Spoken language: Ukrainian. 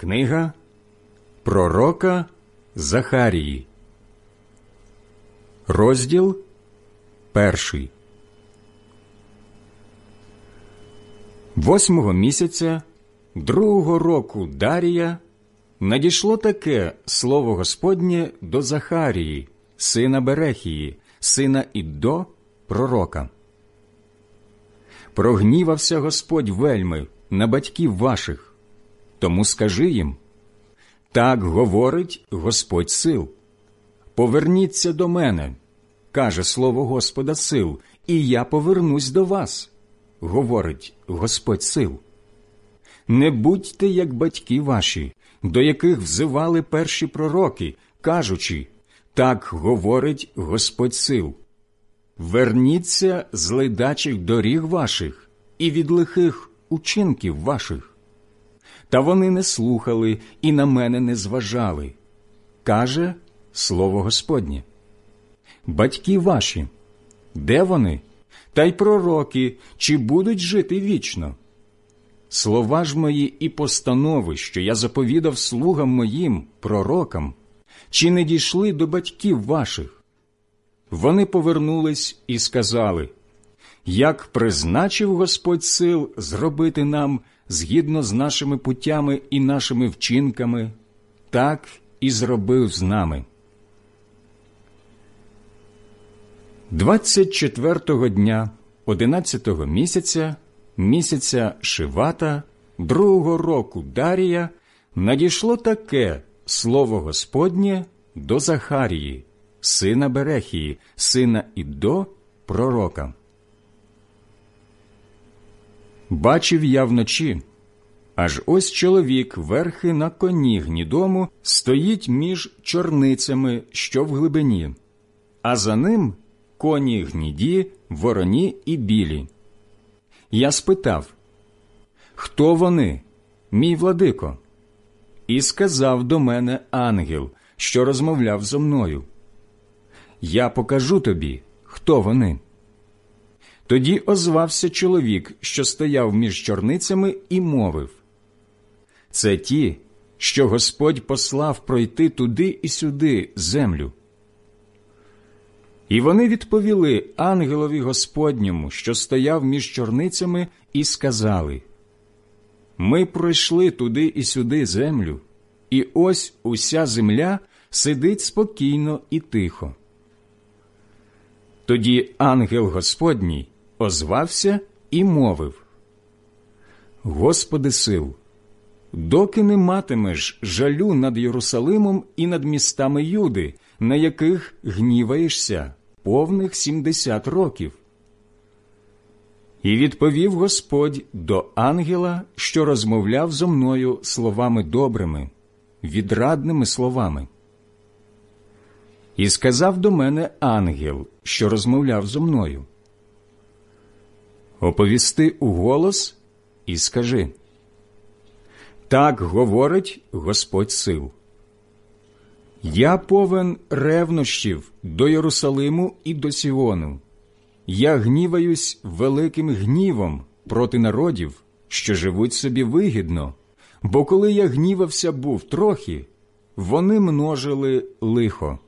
Книга пророка Захарії. Розділ 1. 8-го місяця 2-го року Дарія надійшло таке слово Господнє до Захарії, сина Берехії, сина Іддо, пророка. Прогнівався Господь вельми на батьків ваших, тому скажи їм: так говорить Господь сил. Поверніться до мене, каже слово Господа сил, і я повернусь до вас, говорить Господь сил. Не будьте, як батьки ваші, до яких взивали перші пророки, кажучи: так говорить Господь сил. Верніться з ледачих доріг ваших і від лихих учинків ваших. Та вони не слухали і на мене не зважали, каже слово Господнє. Батьки ваші, де вони? Та й пророки, чи будуть жити вічно? Слова ж мої і постанови, що я заповідав слугам моїм, пророкам, чи не дійшли до батьків ваших? Вони повернулись і сказали: як призначив Господь сил зробити нам згідно з нашими путями і нашими вчинками, так і зробив з нами. 24-го дня 11-го місяця, місяця Шивата, 2-го року Дарія, надійшло таке слово Господнє до Захарії, сина Берехії, сина Іддо, пророка. Бачив я вночі, аж ось чоловік верхи на коні гнідому стоїть між чорницями, що в глибині, а за ним коні гніді, вороні і білі. Я спитав: хто вони, мій владико? І сказав до мене ангел, що розмовляв зо мною: я покажу тобі, хто вони. Тоді озвався чоловік, що стояв між чорницями, і мовив: це ті, що Господь послав пройти туди і сюди землю. І вони відповіли ангелові Господньому, що стояв між чорницями, і сказали: ми пройшли туди і сюди землю, і ось уся земля сидить спокійно і тихо. Тоді ангел Господній озвався і мовив: Господи сил, доки не матимеш жалю над Єрусалимом і над містами Юди, на яких гніваєшся повних 70 років? І відповів Господь до ангела, що розмовляв зо мною словами добрими, відрадними словами. І сказав до мене ангел, що розмовляв зо мною: оповісти уголос і скажи: так говорить Господь сил. Я повен ревнощів до Єрусалиму і до Сіону. Я гніваюсь великим гнівом проти народів, що живуть собі вигідно, бо коли я гнівався був трохи, вони множили лихо.